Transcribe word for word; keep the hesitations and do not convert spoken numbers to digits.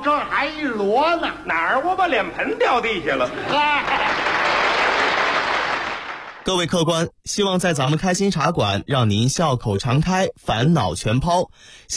这儿还一摞呢。 哪儿？我把脸盆掉地下了。 嗨， 各位客官，希望在咱们开心茶馆让您笑口常开，烦恼全抛。